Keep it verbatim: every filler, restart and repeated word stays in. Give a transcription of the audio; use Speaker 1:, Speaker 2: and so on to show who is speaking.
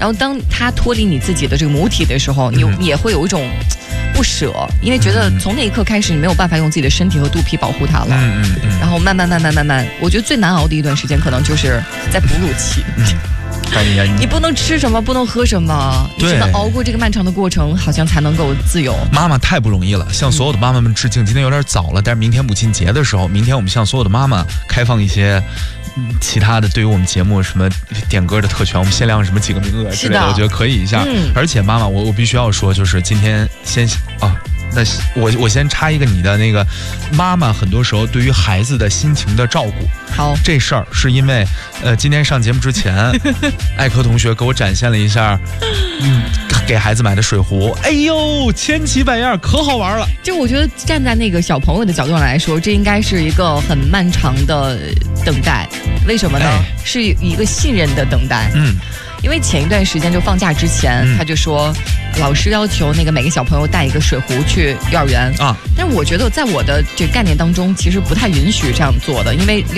Speaker 1: 然后当他脱离你自己的这个母体的时候，你、嗯、也会有一种不舍，因为觉得从那一刻开始，你没有办法用自己的身体和肚皮保护它了。嗯嗯嗯。然后慢慢慢慢慢慢，我觉得最难熬的一段时间，可能就是在哺乳期。嗯你不能吃什么，不能喝什么，你只能熬过这个漫长的过程，好像才能够自由。
Speaker 2: 妈妈太不容易了，向所有的妈妈们致敬。今天有点早了，但是明天母亲节的时候，明天我们向所有的妈妈开放一些其他的对于我们节目什么点歌的特权，我们限量什么几个名额之类的，我觉得可以一下。嗯、而且妈妈，我我必须要说，就是今天先啊。那我我先插一个你的那个妈妈，很多时候对于孩子的心情的照顾，
Speaker 1: 好，
Speaker 2: 这事儿是因为呃今天上节目之前，艾科同学给我展现了一下，嗯，给孩子买的水壶，哎呦，千奇百样，可好玩了。
Speaker 1: 就我觉得站在那个小朋友的角度上来说，这应该是一个很漫长的等待，为什么呢？哎、是一个信任的等待，嗯。因为前一段时间就放假之前，嗯、他就说，老师要求那个每个小朋友带一个水壶去幼儿园啊。但是我觉得在我的这个概念当中，其实不太允许这样做的，因为